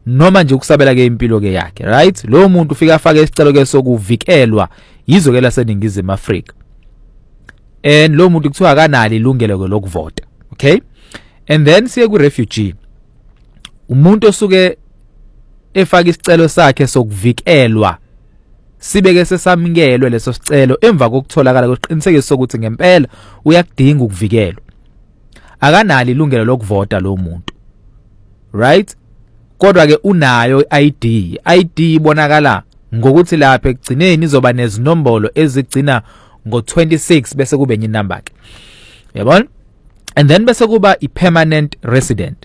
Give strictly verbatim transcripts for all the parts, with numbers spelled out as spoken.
noma nje ukusabela ke impilo ke yakhe, right? Lo muntu ufika afake isicelo ke sokuvikelwa yizo ke laseNingizimu Afrika. And lo muntu kuthiwa akanalo ilungelo ke lokuvota, okay? And then siye ku refugee. Umuntu osuke efaka isicelo sakhe sokuvikelwa sibeke sesamkelwe leso sicelo emva kokutholakala kweqinisekiso sokuthi ngempela uyakudinga ukuvikelwa. Akanalo ilungelo lokuvota lo muntu, right? Kodwa ke unayo I D. I D ibonakala ngokuthi lapha ekugcineni izoba nezinombolo ezigcina ngo twenty-six bese kube enye number ke. Yabona? And then bese kuba i permanent resident.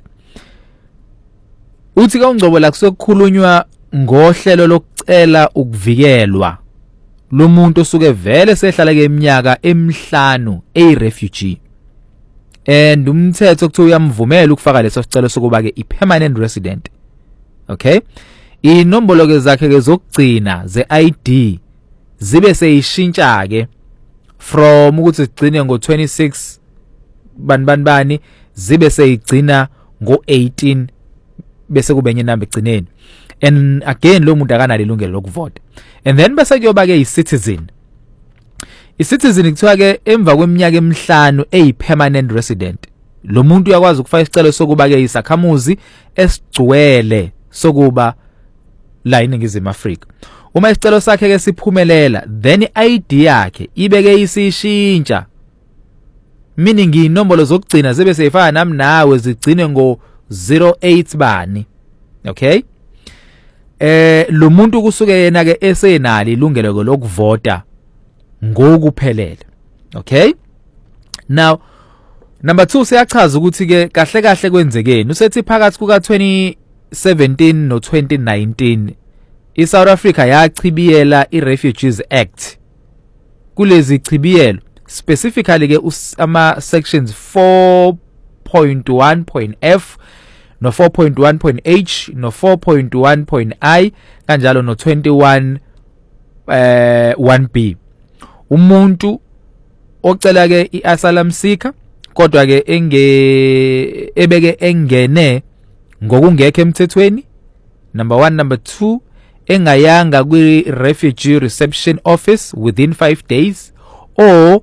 Uthi ka ungcobo la kusokukhulunywa ngohlelo lokucela ukuvikelwa. Lo muntu osuke vele sehlala ke iminyaka emihlanu ey refugee. And umthetho kuthiwa uyamvumela ukufaka leso sicelo sokuba ke i permanent resident. Okay? Inombolo ke zakhe ke zokugcina ze I D zibe seyishintsha ke from ukuthi sigcine ngo twenty-six bani bani bani zibe seyigcina ngo eighteen bese kube enye number egcineni. And again lo muntu akanalo ilungelo lokuvota. And then bese kuyoba ke i citizen. I citizen kuthiwa ke emva kweminyaka emihlanu ey permanent resident. Lo muntu uyakwazi ukufaka isicelo sokuba ke isakhamuzi esigcwele sokuba la eNingizimu Afrika. Uma isicelo sakhe ke siphumelela, then I D yakhe ibeke isishintsha. Meaning inombolo zokugcina zibe seyifana nami nawe zigcine ngo zero eight bani. Okay? Eh lo muntu kusuke yena ke esenalo ilungelo lokuvota ngokuphelele. Okay? Now number two siyachaza ukuthi ke kahle kahle kwenzekeni. Usethi phakathi kuka twenty seventeen no twenty nineteen iSouth Africa yachibiyela iRefugees Act. Kulezi chibiyelo specifically ke ama sections four point one point F no four point one point H no four point one point I kanjalo no twenty-one eh one B. Umuntu ocela ke iasylum seeker kodwa ke enge ebeke engene ngokungekho emthethweni. Number one, number two, engayanga kwi refugee reception office within five days or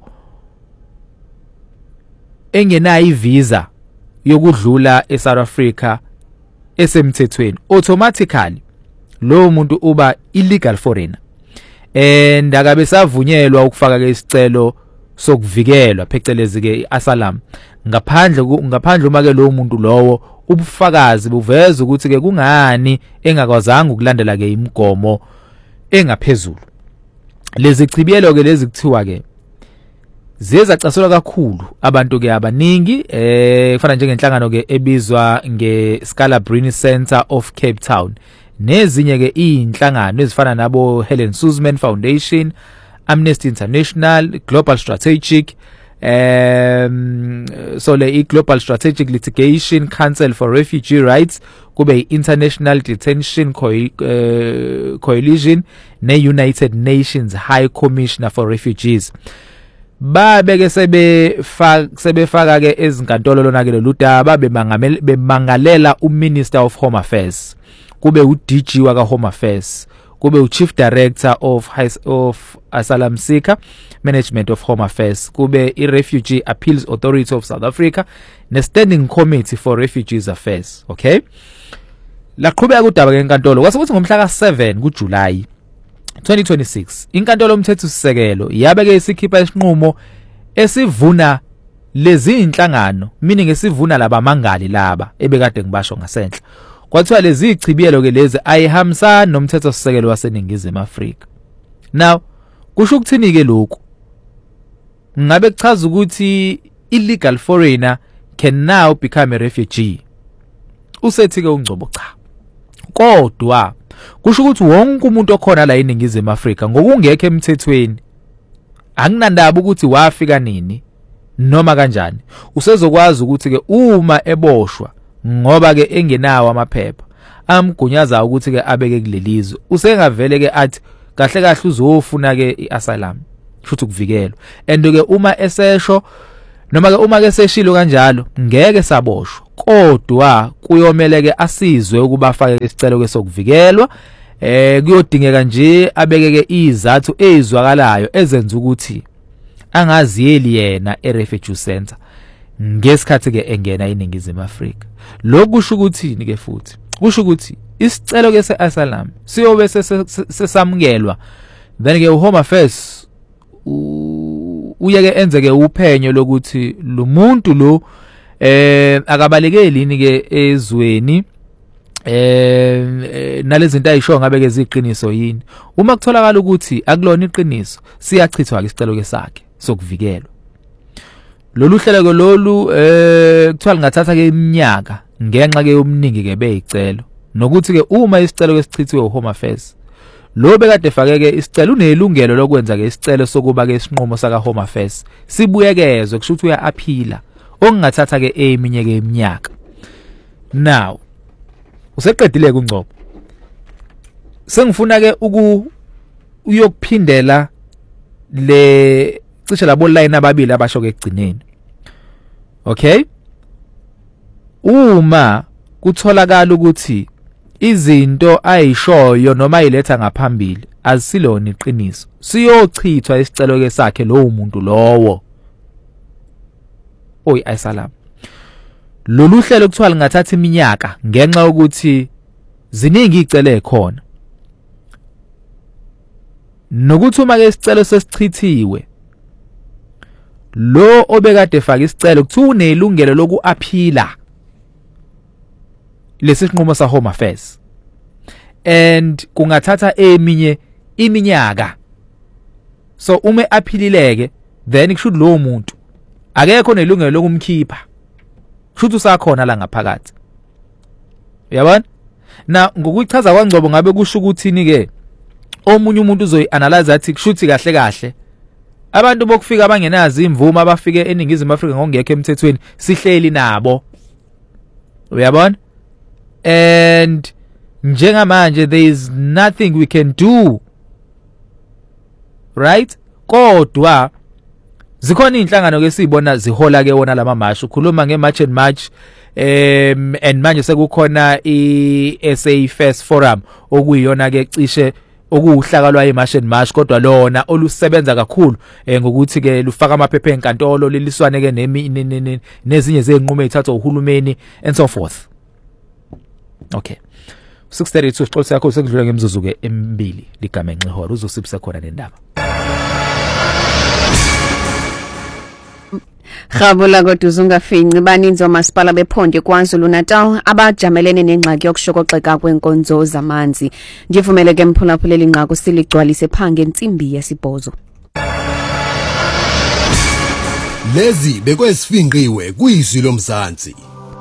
engena ivisa yokudlula eSouth Africa esemthethweni. Automatically lo muntu uba illegal foreigner. And akabe savunyelwa ukufaka ke isicelo sokuvikelwa phecelezi ke asylum ngaphandle ngaphandle uma ke lo muntu lowo ubufakazi buveza ukuthi ke kungani engakwazanga ukulandela ke imigomo engaphezulu. Lezi chibiyelo ke lezi kuthiwa ke ziza caselwa kakhulu abantu ke abaningi eh kufana njengenhlangano ke ebizwa nge Scalabrini Center of Cape Town nezinye ke inhlangano ezifana nabo Helen Suzman Foundation, Amnesty International, Global Strategic um so le Global Strategic Litigation Council for Refugee Rights, kube International Detention Co uh, Coalition ne United Nations High Commissioner for Refugees. Babe ke sebe sebefaka ke ezinkantolo lona ke loludaba bemangalela uMinister of Home Affairs, kube uD G waka Home Affairs, kube uChief Director of of Asylum Seeker Management of Home Affairs, kube iRefugee Appeals Authority of South Africa ne Standing Committee for Refugees Affairs. Okay, la qhubeka kudaba ke enkantolo kwase kuthi ngomhla ka seven kuJuly twenty twenty-six inkantolo yomthetho sisekelo yabeke isikhipha isinqumo esivuna lezi inhlangano, meaning esivuna laba mangali laba ebekade ngibasho ngasenhla. Kwathiwa lezi ichibiyelo ke lezi ayihambisana nomthetho sisekelo waseNingizimu Afrika. Now kusho ukuthini ke lokho? Ngabe kuchaza ukuthi illegal foreigner can now become a refugee. Usethi ke uNgcobo cha. Kodwa kusho ukuthi wonke umuntu okhona la eNingizimu Afrika ngokungekho emthethweni, akunandaba ukuthi wafika nini noma kanjani, usezokwazi ukuthi ke uma eboshwa ngoba ke engenawo amaphepha amgunyaza ukuthi ke abeke kulelizwe, usengavele ke athi kahle kahle uzofuna ke iasylum futhi ukuvikelwa. And ke uma esesho noma ke uma ke seshilo kanjalo ngeke saboshwa kodwa kuyomele ke asizwe ukuba afake isicelo ke sokuvikelwa eh kuyodingeka nje abekeke izathu ezwakalayo ezenza ukuthi angaziyeli yena e-refugee center ngesikhathi ke engena iningizimu Afrika. Lokhu kusho ukuthini ke futhi? Kusho ukuthi isicelo ke se-asylum siyobe sesamukelwa then ke uHome Affairs uyeke enze ke uphenyo lokuthi lo muntu lo eh akabalekeli yini ke ezweni eh nalezi zinto ayisho ngabe ke ziqiniso yini. Uma kutholakala ukuthi akulona iqiniso siyachithwa ke isicelo ke sakhe sokuvikelwa. Lolu hlelo lolu eh kuthiwa lingathatha ke iminyaka ngenxa ke yomningi ke beyicelo nokuthi ke uma isicelo ke sichithiwe uHome Affairs lo bekade fake ke isicelo unelungelo lokwenza ke isicelo sokuba ke isinqumo saka Home Affairs sibuyekezwe kusho ukuthi uya aphila okungathatha ke eminye ke iminyaka. Now useqedile kuNgcobo sengifuna ke uku uyokuphindela le cishe labo line ababili abasho ke egcineni. Okay, uma kutholakala ukuthi izinto ayishoyo noma iletha ngaphambili azisilona iqiniso siyochithwa isicelo ke sakhe lo muntu lowo oyi asylum. Lolu hlelo kuthiwa lingathatha iminyaka ngenxa ukuthi ziningi icele ekhona nokuthi uma ke isicelo sesichithiwe lo obekade efaka isicelo kuthi unelungelo lokuaphila lesisinqumo sa Home Affairs and kungathatha eminye iminyaka. So uma aphilileke then kusho lo muntu akekho nelungelo lokumkhipha kusho usakhona la ngaphakathi. Uyabona na ngokuchaza kwaNgcobo ngabe kusho ukuthini ke omunye umuntu uzoyianalyze athi kushuthi kahle kahle abantu bokufika abangenazi imvume abafike eningizimu Afrika ngokungekho emthethweni sihleli nabo. Uyabona and njengamanje there is nothing we can do, right? Kodwa zikhona inhlangano ke sibona zihola ke wona lama march ukhuluma ngemarch and march um and manje sekukhona i-S A First Forum okuyiyona ke cishe okuhlakalwa emarch and march kodwa lona olusebenza kakhulu eh, ngokuthi ke lufaka amaphepha enkantolo liliswane ke nezinye zezinqumo ezithathwa uhulumeni and so forth. Okay, six thirty-two sixoxo sakho sekudlula ngemzuzu ke emibili ligama enxihora uzosibisa khona nendaba. Khabula kodwa ungafinqi baninzi omasipala bePhonde KwaZulu Natal abajamelene nengxaki yokushokoxeka kwenkonzo zamanzi. Njivumele ke mphulaphuleli inqaku siligcwalise phange entsimbi yesibhozo. Lezi bekwesifinqiwe kuyizwi lomzansi.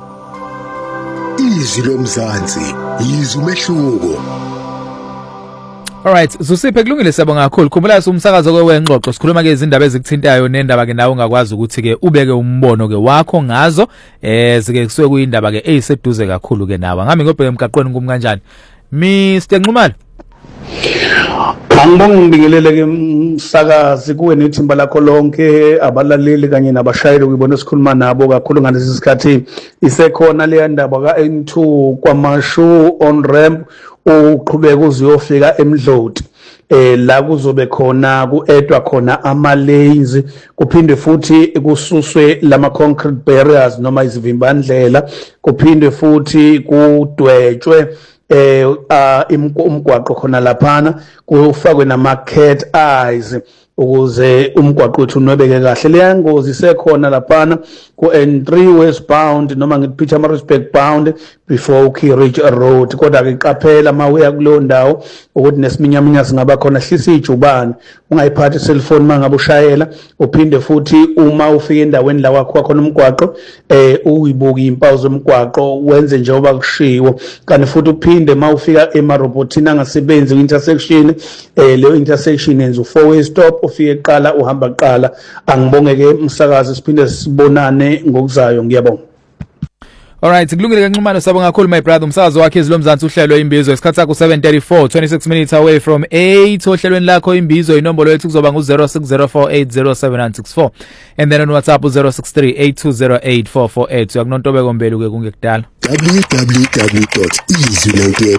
Izwi lomzansi yizwi umehluko. Alright, Zusiphe kulungile siyabonga kakhulu. Khumbula umsakazo ke wengxoxo sikhuluma ke izindaba ezikuthintayo nendaba ke nawe ungakwazi ukuthi ke ubeke umbono ke wakho ngazo eh sike kusuke kuyindaba ke eyiseduze kakhulu ke nawe. Ngami ngobheke emgaqweni kum kanjani. Mister Nxumalo. Angibonga ngibingelele ke umsakazi kuwe nethimba lakho lonke abalaleli kanye nabashayeli ukubona sikhuluma nabo kakhulu ngalesi sikhathi isekhona le ndaba ka N two kwamashu on ramp uqhubeka uziyofika eMdloti eh la kuzobe khona kuedwa khona ama lanes kuphinde futhi kususwe lama concrete barriers noma izivimbandlela kuphinde futhi kudwetshwe eh umgwaqo khona laphana kufakwe nama cat eyes ukuze umgwaqo wethu unwebeke kahle. Le ngozi sekhona laphana ku N three westbound noma ngithi Pietermaritzburg bound before uKeyridge Road kodwa ke qaphela mawuya kulo ndawo ukuthi nesiminyaminya singaba khona hlisa ijubane ungayiphathi cellphone mangabe ushayela uphinde futhi uma ufika endaweni la wakho khona umgwaqo eh uyibuka impawu zomgwaqo wenze njengoba kushiwo kanti futhi uphinde mawufika emarobotini angasebenzi intersection eh le intersection yenza u four way stop ufike eqala uhamba qala. Angibonge ke umsakazi siphinde sibonane ngokuzayo ngiyabonga. Alright, kulungile kanxumano sabo kakhulu my brother. Umsakazo wakhe izilomzansi uhlelo imbizo isikhathi sakho seven thirty-four, twenty-six minutes away from eight. Ohlelweni lakho imbizo inombolo yethu kuzoba ngu zero six zero four eight zero seven nine six four and then on WhatsApp zero six three eight two zero eight four four eight. Uyakunontobeko mbele ke kungekudala. w w w dot izwi